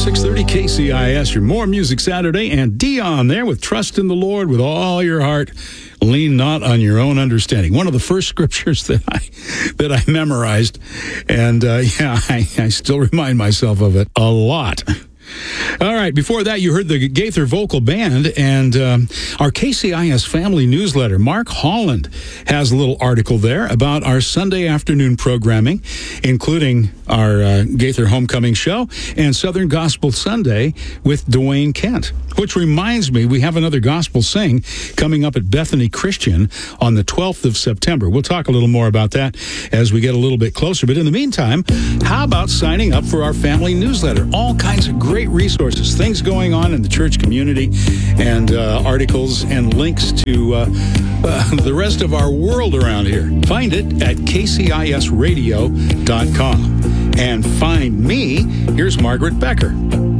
630 KCIS, your More Music Saturday, and Dion there with Trust in the Lord with all your heart. Lean not on your own understanding. One of the first scriptures that I memorized, and I still remind myself of it a lot. All right, before that, you heard the Gaither Vocal Band and our KCIS family newsletter. Mark Holland has a little article there about our Sunday afternoon programming, including our Gaither Homecoming Show and Southern Gospel Sunday with Dwayne Kent. Which reminds me, we have another gospel sing coming up at Bethany Christian on the 12th of September. We'll talk a little more about that as we get a little bit closer. But in the meantime, how about signing up for our family newsletter? All kinds of great resources, things going on in the church community, and articles and links to the rest of our world around here. Find it at kcisradio.com. And find me, here's Margaret Becker.